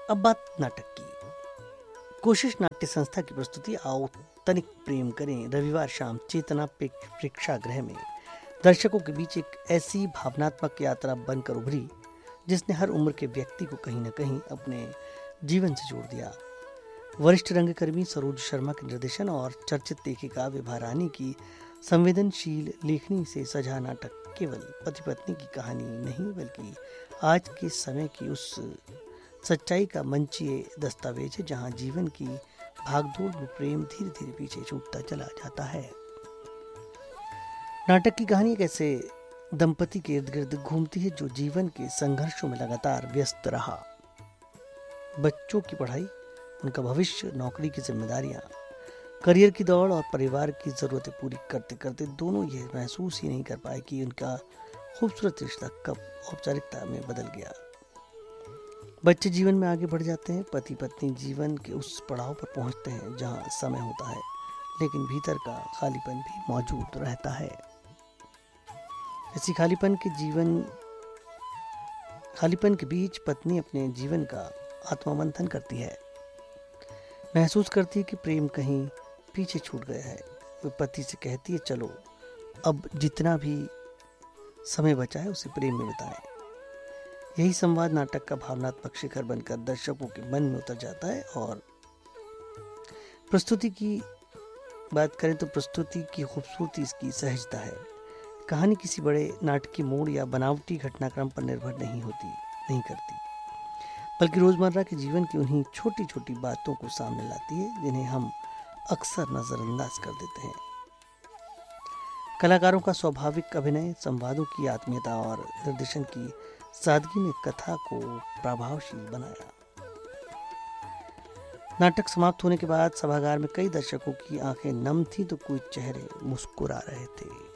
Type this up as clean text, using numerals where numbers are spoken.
अब बात नाटक की। कोशिश नाट्य संस्था की प्रस्तुति आओ तनिक प्रेम करें रविवार शाम चेतना प्रेक्षागृह में दर्शकों के बीच एक ऐसी भावनात्मक यात्रा बनकर उभरी जिसने हर उम्र के व्यक्ति को कहीं न कहीं अपने जीवन से जोड़ दिया। वरिष्ठ रंगकर्मी सरोज शर्मा के निर्देशन और चर्चित लेखिका विभा रानी की संवेदनशील लेखनी से सजा नाटक केवल पति पत्नी की कहानी नहीं बल्कि आज के समय की उस सच्चाई का मंचीय दस्तावेज है जहां जीवन की भागदौड़ में प्रेम धीरे धीरे पीछे छूटता चला जाता है। नाटक की कहानी एक ऐसे दंपति के इर्द गिर्द घूमती है जो जीवन के संघर्षों में लगातार व्यस्त रहा। बच्चों की पढ़ाई, उनका भविष्य, नौकरी की जिम्मेदारियां, करियर की दौड़ और परिवार की जरूरतें पूरी करते करते दोनों ये महसूस ही नहीं कर पाए कि उनका खूबसूरत रिश्ता कब औपचारिकता में बदल गया। बच्चे जीवन में आगे बढ़ जाते हैं, पति पत्नी जीवन के उस पड़ाव पर पहुंचते हैं जहां समय होता है लेकिन भीतर का खालीपन भी मौजूद रहता है। इसी खालीपन के बीच पत्नी अपने जीवन का आत्ममंथन करती है, महसूस करती है कि प्रेम कहीं पीछे छूट गया है। वह पति से कहती है, चलो अब जितना भी समय बचा है उसे प्रेम में बिताएं। यही संवाद नाटक का भावनात्मक शिखर बनकर दर्शकों के मन में उतर जाता है। और प्रस्तुति की बात करें तो प्रस्तुति की खूबसूरती इसकी सहजता है। कहानी किसी बड़े नाटकीय मोड़ या बनावटी घटनाक्रम पर निर्भर नहीं करती, बल्कि रोजमर्रा के जीवन की उन्हीं छोटी छोटी बातों को सामने लाती है जिन्हें हम अक्सर नजरअंदाज कर देते हैं। कलाकारों का स्वाभाविक अभिनय, संवादों की आत्मीयता और निर्देशन की सादगी ने कथा को प्रभावशील बनाया। नाटक समाप्त होने के बाद सभागार में कई दर्शकों की आंखें नम थीं तो कुछ चेहरे मुस्कुरा रहे थे।